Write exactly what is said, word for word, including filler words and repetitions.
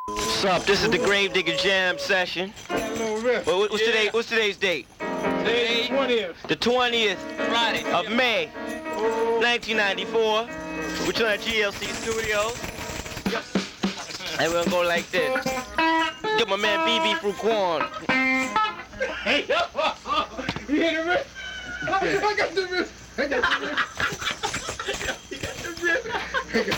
What's up? This is the Gravedigger Jam session. Well, what's, Yeah. today, what's today's date? Today, twentieth. The twentieth Friday. of May, nineteen ninety-four. We're trying at G L C Studios. And we're gonna go like this. Get my man B B from Quan. Hey, yo! You hear the riff? I got the riff. I got the riff.